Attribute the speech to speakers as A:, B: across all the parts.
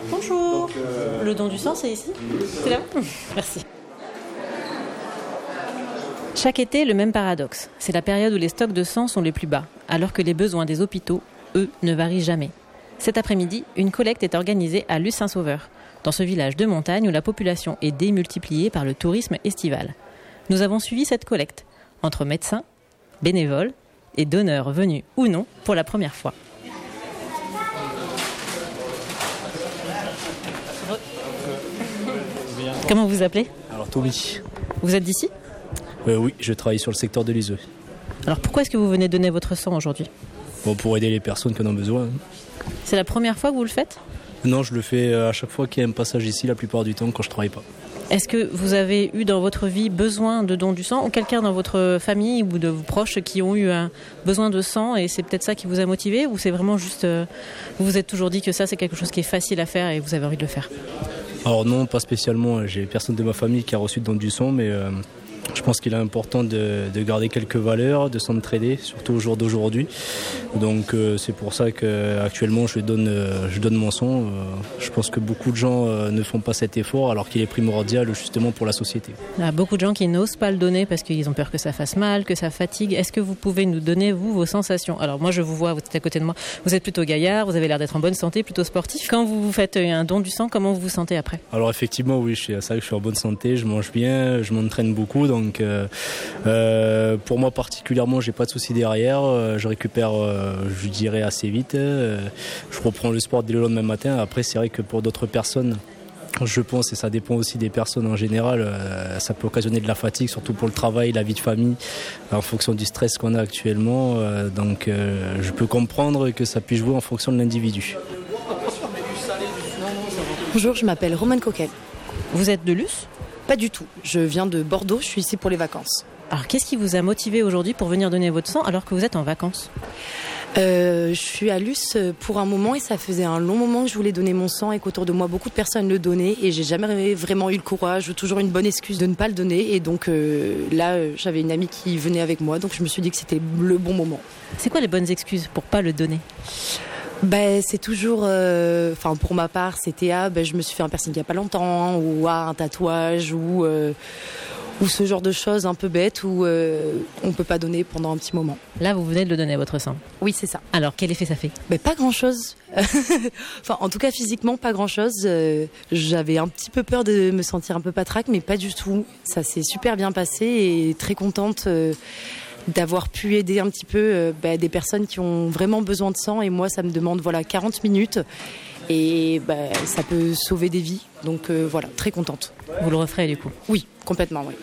A: Bonjour. Le don du sang, c'est ici ? C'est là ? Merci. Chaque été, le même paradoxe. C'est la période où les stocks de sang sont les plus bas, alors que les besoins des hôpitaux, eux, ne varient jamais. Cet après-midi, une collecte est organisée à Luce-Saint-Sauveur, dans ce village de montagne où la population est démultipliée par le tourisme estival. Nous avons suivi cette collecte, entre médecins, bénévoles et donneurs venus ou non pour la première fois. Comment vous appelez ?
B: Alors Tommy.
A: Vous êtes d'ici ?
B: Oui, je travaille sur le secteur de l'Iseux.
A: Alors pourquoi est-ce que vous venez donner votre sang aujourd'hui ?
B: Pour aider les personnes qui en ont besoin.
A: C'est la première fois que vous le faites ?
B: Non, je le fais à chaque fois qu'il y a un passage ici, la plupart du temps quand je travaille pas.
A: Est-ce que vous avez eu dans votre vie besoin de don du sang ou quelqu'un dans votre famille ou de vos proches qui ont eu un besoin de sang et c'est peut-être ça qui vous a motivé ou c'est vraiment juste vous vous êtes toujours dit que ça c'est quelque chose qui est facile à faire et vous avez envie de le faire ?
B: Alors non, pas spécialement. J'ai personne de ma famille qui a reçu de don du sang, mais je pense qu'il est important de garder quelques valeurs, de s'entraider, surtout au jour d'aujourd'hui. Donc c'est pour ça qu'actuellement je donne mon sang. Je pense que beaucoup de gens ne font pas cet effort alors qu'il est primordial justement pour la société. Il
A: y a beaucoup de gens qui n'osent pas le donner parce qu'ils ont peur que ça fasse mal, que ça fatigue. Est-ce que vous pouvez nous donner, vous, vos sensations ? Alors moi je vous vois, vous êtes à côté de moi, vous êtes plutôt gaillard, vous avez l'air d'être en bonne santé, plutôt sportif. Quand vous faites un don du sang, comment vous vous sentez après ?
B: Alors effectivement oui, c'est vrai que je suis en bonne santé, je mange bien, je m'entraîne beaucoup. Donc pour moi particulièrement, j'ai pas de soucis derrière. Je récupère, je dirais assez vite. Je reprends le sport dès le lendemain matin. Après, c'est vrai que pour d'autres personnes, je pense, et ça dépend aussi des personnes en général, ça peut occasionner de la fatigue, surtout pour le travail, la vie de famille, en fonction du stress qu'on a actuellement. Donc je peux comprendre que ça puisse jouer en fonction de l'individu.
C: Bonjour, je m'appelle Romane Coquel.
A: Vous êtes de Luce ?
C: Pas du tout. Je viens de Bordeaux, je suis ici pour les vacances.
A: Alors, qu'est-ce qui vous a motivé aujourd'hui pour venir donner votre sang alors que vous êtes en vacances ?
C: Je suis à Luce pour un moment et ça faisait un long moment que je voulais donner mon sang et qu'autour de moi, beaucoup de personnes le donnaient et j'ai jamais vraiment eu le courage ou toujours une bonne excuse de ne pas le donner. Et donc là, j'avais une amie qui venait avec moi, donc je me suis dit que c'était le bon moment.
A: C'est quoi les bonnes excuses pour pas le donner ?
C: C'est toujours, pour ma part, c'était je me suis fait un piercing il y a pas longtemps, ou un tatouage, ou ce genre de choses un peu bêtes où on peut pas donner pendant un petit moment.
A: Là, vous venez de le donner, votre sang ?
C: Oui, c'est ça.
A: Alors, quel effet ça fait ?
C: Pas grand-chose. En tout cas, physiquement, pas grand-chose. J'avais un petit peu peur de me sentir un peu patraque, mais pas du tout. Ça s'est super bien passé et très contente d'avoir pu aider un petit peu des personnes qui ont vraiment besoin de sang. Et moi, ça me demande 40 minutes. Et ça peut sauver des vies. Donc très contente.
A: Vous le referez du coup ?
C: Oui, complètement, oui.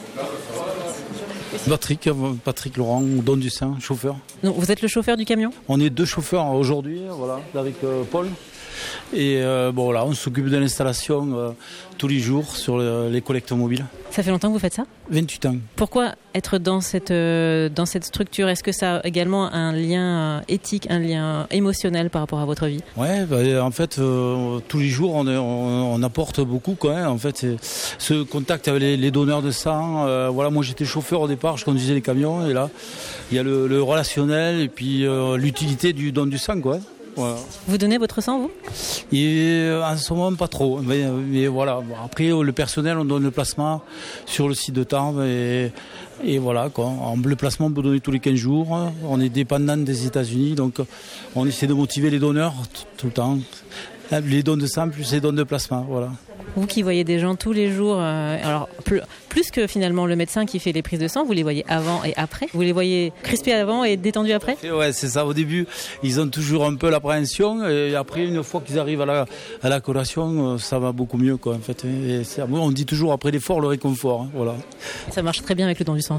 D: Patrick Laurent, don du sang, chauffeur.
A: Donc, vous êtes le chauffeur du camion ?
D: On est 2 chauffeurs aujourd'hui, avec Paul. Et on s'occupe de l'installation tous les jours sur les collectes mobiles.
A: Ça fait longtemps que vous faites ça ?
D: 28 ans.
A: Pourquoi être dans cette structure ? Est-ce que ça a également un lien éthique, un lien émotionnel par rapport à votre vie ?
D: Ouais, en fait, tous les jours, on apporte beaucoup. En fait, c'est ce contact avec les donneurs de sang. Moi, j'étais chauffeur au départ, je conduisais les camions. Et là, il y a le relationnel et puis l'utilité du don du sang, quoi. Voilà.
A: Vous donnez votre sang, vous ?
D: Et en ce moment, pas trop. Mais voilà. Après, le personnel, on donne le plasma sur le site de Tarbes. Et voilà, quoi. Le plasma, on peut donner tous les 15 jours. On est dépendant des États-Unis. Donc, on essaie de motiver les donneurs tout le temps. Les dons de sang plus les dons de plasma. Voilà.
A: Vous qui voyez des gens tous les jours, alors plus que finalement le médecin qui fait les prises de sang, vous les voyez avant et après ? Vous les voyez crispés avant et détendus après ?
D: Ouais, c'est ça. Au début, ils ont toujours un peu l'appréhension. Et après, une fois qu'ils arrivent à la collation, ça va beaucoup mieux, quoi, en fait. Et on dit toujours, après l'effort, le réconfort. Voilà.
A: Ça marche très bien avec le don du sang.